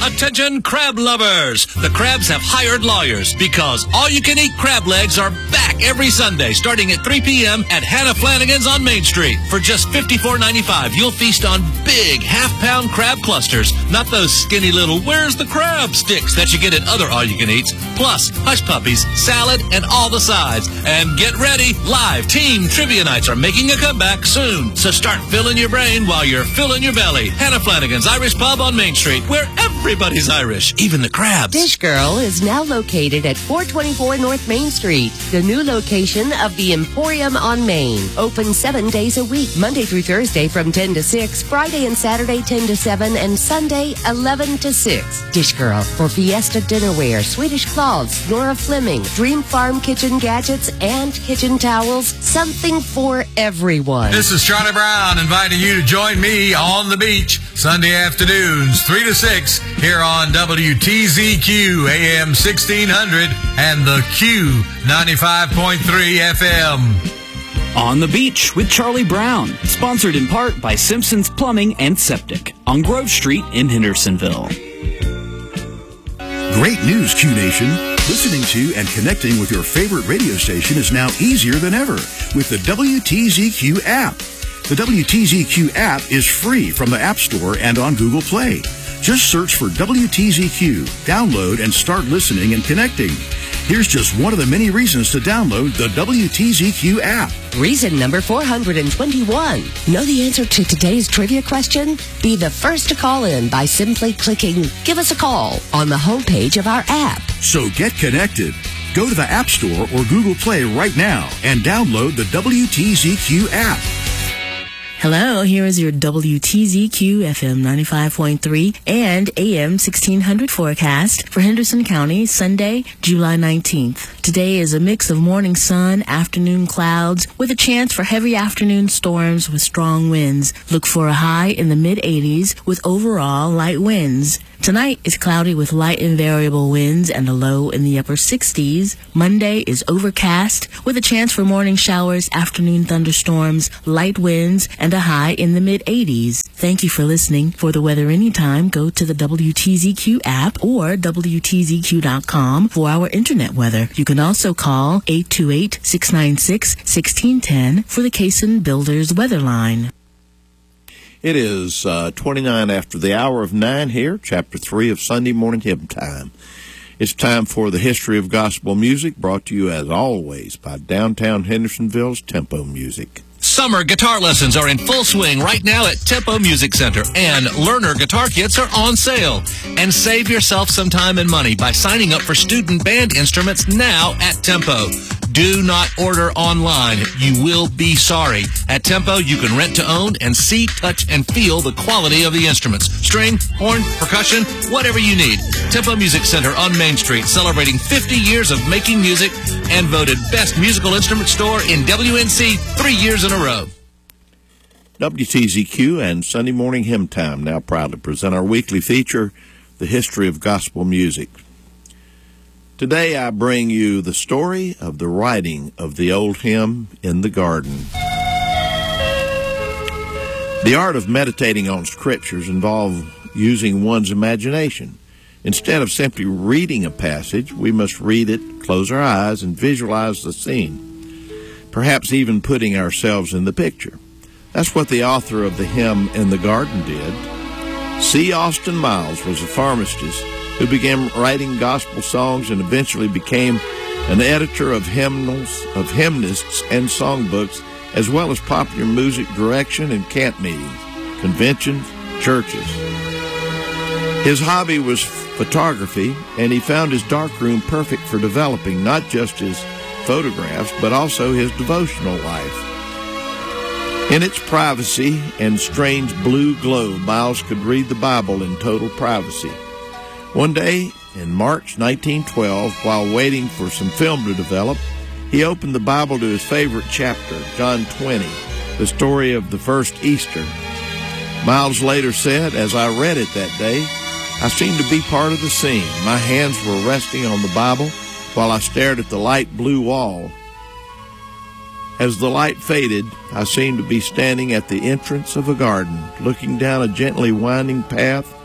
Attention crab lovers! The crabs have hired lawyers because all-you-can-eat crab legs are back every Sunday starting at 3 p.m. at Hannah Flanagan's on Main Street. For just $54.95, you'll feast on big half-pound crab clusters, not those skinny little "where's the crab" sticks that you get at other all-you-can-eats, plus hush puppies, salad, and all the sides. And get ready, live team trivia nights are making a comeback soon, so start filling your brain while you're filling your belly. Hannah Flanagan's Irish Pub on Main Street, where everybody's Irish, even the crabs. Dish Girl is now located at 424 North Main Street, the new location of the Emporium on Main. Open 7 days a week, Monday through Thursday from 10 to 6, Friday and Saturday 10 to 7, and Sunday 11 to 6. Dish Girl for Fiesta Dinnerware, Swedish Cloths, Nora Fleming, Dream Farm Kitchen Gadgets, and kitchen towels. Something for everyone. This is Charlie Brown inviting you to join me on the beach Sunday afternoons, 3 to 6, here on WTZQ AM 1600 and the Q 95.3 FM. On the Beach with Charlie Brown, sponsored in part by Simpson's Plumbing and Septic on Grove Street in Hendersonville. Great news, Q Nation. Listening to and connecting with your favorite radio station is now easier than ever with the WTZQ app. The WTZQ app is free from the App Store and on Google Play. Just search for WTZQ, download, and start listening and connecting. Here's just one of the many reasons to download the WTZQ app. Reason number 421. Know the answer to today's trivia question? Be the first to call in by simply clicking Give Us a Call on the homepage of our app. So get connected. Go to the App Store or Google Play right now and download the WTZQ app. Hello, here is your WTZQ FM 95.3 and AM 1600 forecast for Henderson County, Sunday, July 19th. Today is a mix of morning sun, afternoon clouds, with a chance for heavy afternoon storms with strong winds. Look for a high in the mid-80s with overall light winds. Tonight is cloudy with light and variable winds and a low in the upper 60s. Monday is overcast with a chance for morning showers, afternoon thunderstorms, light winds, and a high in the mid-80s. Thank you for listening. For the weather anytime, go to the WTZQ app or WTZQ.com for our internet weather. You can also call 828-696-1610 for the Cason Builders weather line. It is 29 after the hour of 9 here, Chapter 3 of Sunday Morning Hymn Time. It's time for the History of Gospel Music, brought to you, as always, by Downtown Hendersonville's Tempo Music. Summer guitar lessons are in full swing right now at Tempo Music Center, and learner guitar kits are on sale. And save yourself some time and money by signing up for student band instruments now at Tempo. Do not order online. You will be sorry. At Tempo, you can rent to own and see, touch, and feel the quality of the instruments. String, horn, percussion, whatever you need. Tempo Music Center on Main Street, celebrating 50 years of making music and voted Best Musical Instrument Store in WNC 3 years in a row. WTZQ and Sunday Morning Hymn Time now proudly present our weekly feature, The History of Gospel Music. Today I bring you the story of the writing of the old hymn, In the Garden. The art of meditating on scriptures involves using one's imagination. Instead of simply reading a passage, we must read it, close our eyes, and visualize the scene, perhaps even putting ourselves in the picture. That's what the author of the hymn In the Garden did. C. Austin Miles was a pharmacist who began writing gospel songs and eventually became an editor of hymnals, of hymnists and songbooks, as well as popular music direction and camp meetings, conventions, churches. His hobby was photography, and he found his darkroom perfect for developing not just his photographs, but also his devotional life. In its privacy and strange blue glow, Miles could read the Bible in total privacy. One day, in March 1912, while waiting for some film to develop, he opened the Bible to his favorite chapter, John 20, the story of the first Easter. Miles later said, "As I read it that day, I seemed to be part of the scene. My hands were resting on the Bible while I stared at the light blue wall. As the light faded, I seemed to be standing at the entrance of a garden, looking down a gently winding path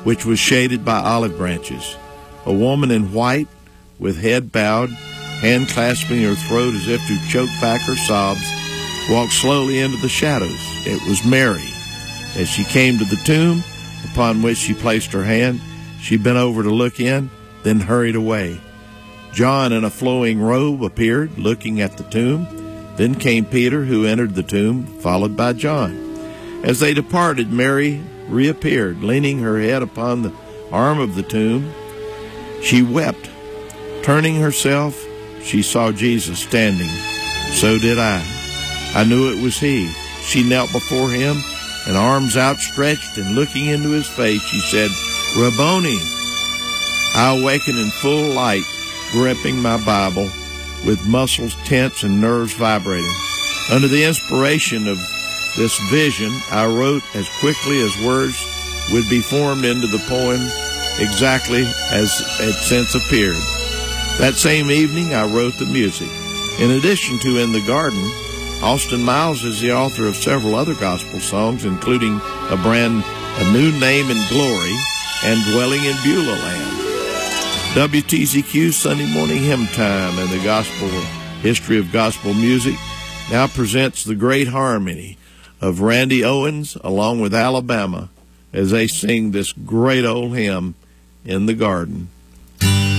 which was shaded by olive branches. A woman in white, with head bowed, hand clasping her throat as if to choke back her sobs, walked slowly into the shadows. It was Mary. As she came to the tomb, upon which she placed her hand, she bent over to look in, then hurried away. John in a flowing robe appeared, looking at the tomb. Then came Peter, who entered the tomb, followed by John. As they departed, Mary reappeared, leaning her head upon the arm of the tomb. She wept. Turning herself, she saw Jesus standing. So did I. I knew it was he. She knelt before him, and arms outstretched and looking into his face, she said, Rabboni. I awakened in full light, gripping my Bible, with muscles tense and nerves vibrating. Under the inspiration of this vision, I wrote as quickly as words would be formed into the poem, exactly as it since appeared. That same evening, I wrote the music. In addition to In the Garden, Austin Miles is the author of several other gospel songs, including A New Name in Glory and Dwelling in Beulah Land. WTZQ Sunday Morning Hymn Time and the Gospel History of Gospel Music now presents the great harmony of Randy Owens along with Alabama as they sing this great old hymn, In the Garden.